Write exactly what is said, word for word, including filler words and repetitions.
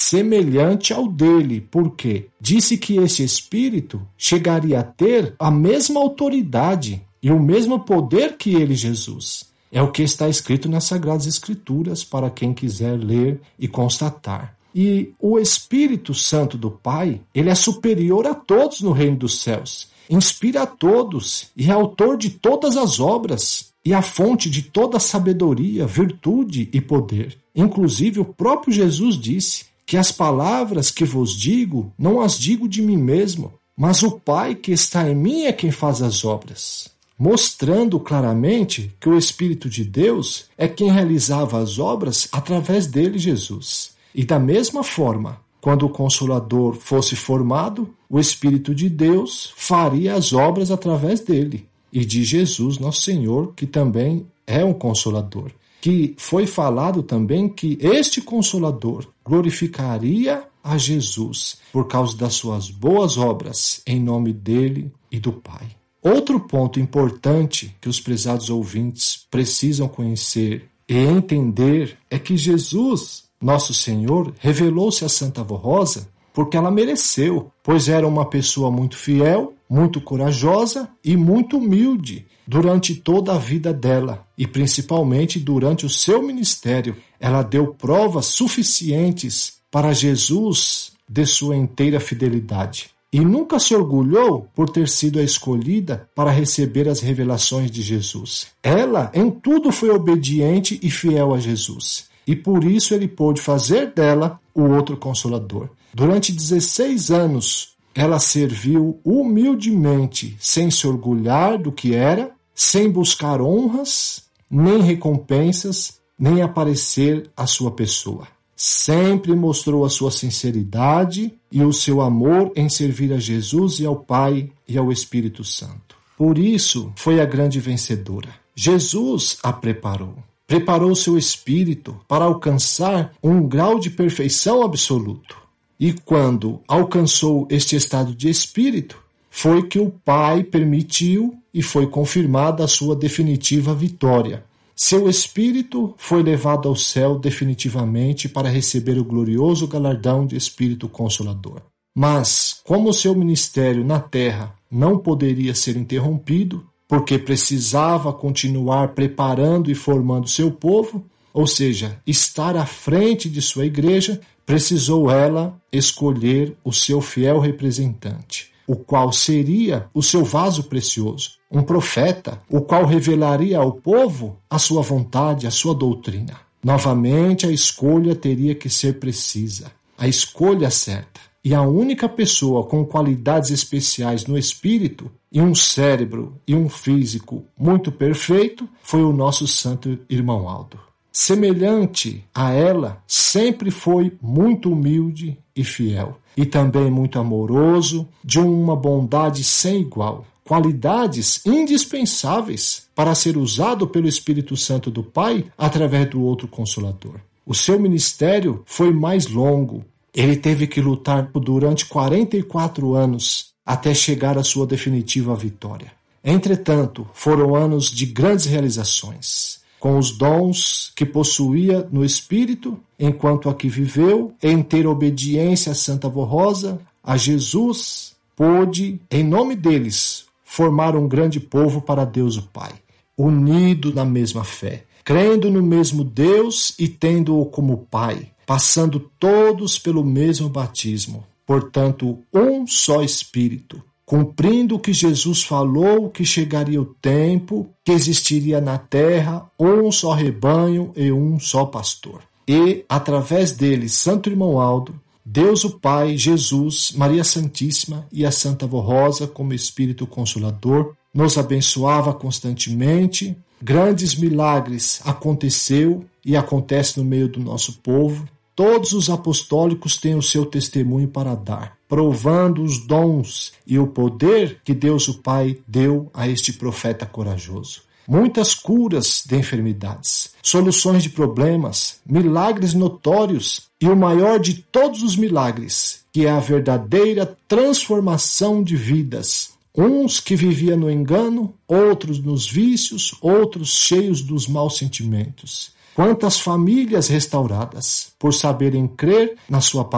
semelhante ao dele, porque disse que esse Espírito chegaria a ter a mesma autoridade e o mesmo poder que ele, Jesus. É o que está escrito nas Sagradas Escrituras para quem quiser ler e constatar. E o Espírito Santo do Pai, ele é superior a todos no reino dos céus, inspira a todos e é autor de todas as obras e a fonte de toda sabedoria, virtude e poder. Inclusive, o próprio Jesus disse que as palavras que vos digo, não as digo de mim mesmo, mas o Pai que está em mim é quem faz as obras. Mostrando claramente que o Espírito de Deus é quem realizava as obras através dele, Jesus. E da mesma forma, quando o Consolador fosse formado, o Espírito de Deus faria as obras através dele. E de Jesus, nosso Senhor, que também é um Consolador. Que foi falado também que este Consolador glorificaria a Jesus por causa das suas boas obras em nome dele e do Pai. Outro ponto importante que os prezados ouvintes precisam conhecer e entender é que Jesus, nosso Senhor, revelou-se a Santa Avó Rosa porque ela mereceu, pois era uma pessoa muito fiel, muito corajosa e muito humilde durante toda a vida dela e principalmente durante o seu ministério. Ela deu provas suficientes para Jesus de sua inteira fidelidade. E nunca se orgulhou por ter sido a escolhida para receber as revelações de Jesus. Ela, em tudo, foi obediente e fiel a Jesus. E por isso ele pôde fazer dela o outro Consolador. Durante dezesseis anos, ela serviu humildemente, sem se orgulhar do que era, sem buscar honras, nem recompensas, nem aparecer a sua pessoa. Sempre mostrou a sua sinceridade e o seu amor em servir a Jesus e ao Pai e ao Espírito Santo. Por isso foi a grande vencedora. Jesus a preparou. Preparou seu espírito para alcançar um grau de perfeição absoluto. E quando alcançou este estado de espírito, foi que o Pai permitiu e foi confirmada a sua definitiva vitória. Seu espírito foi levado ao céu definitivamente para receber o glorioso galardão de Espírito Consolador. Mas, como seu ministério na terra não poderia ser interrompido, porque precisava continuar preparando e formando seu povo, ou seja, estar à frente de sua igreja, precisou ela escolher o seu fiel representante, o qual seria o seu vaso precioso, um profeta, o qual revelaria ao povo a sua vontade, a sua doutrina. Novamente, a escolha teria que ser precisa, a escolha certa. E a única pessoa com qualidades especiais no espírito, e um cérebro e um físico muito perfeito, foi o nosso santo irmão Aldo. Semelhante a ela, sempre foi muito humilde e fiel, e também muito amoroso, de uma bondade sem igual. Qualidades indispensáveis para ser usado pelo Espírito Santo do Pai através do outro Consolador. O seu ministério foi mais longo. Ele teve que lutar durante quarenta e quatro anos até chegar à sua definitiva vitória. Entretanto, foram anos de grandes realizações, com os dons que possuía no Espírito, enquanto aqui viveu, em ter obediência a Santa Avó Rosa, a Jesus, pôde, em nome deles, formar um grande povo para Deus o Pai, unido na mesma fé, crendo no mesmo Deus e tendo-o como Pai, passando todos pelo mesmo batismo, portanto, um só Espírito, cumprindo o que Jesus falou, que chegaria o tempo, que existiria na terra um só rebanho e um só pastor. E, através dele, Santo Irmão Aldo, Deus o Pai, Jesus, Maria Santíssima e a Santa Avó Rosa, como Espírito Consolador, nos abençoava constantemente. Grandes milagres aconteceu e acontece no meio do nosso povo. Todos os apostólicos têm o seu testemunho para dar, provando os dons e o poder que Deus o Pai deu a este profeta corajoso. Muitas curas de enfermidades, soluções de problemas, milagres notórios e o maior de todos os milagres, que é a verdadeira transformação de vidas. Uns que viviam no engano, outros nos vícios, outros cheios dos maus sentimentos. Quantas famílias restauradas por saberem crer na sua palavra.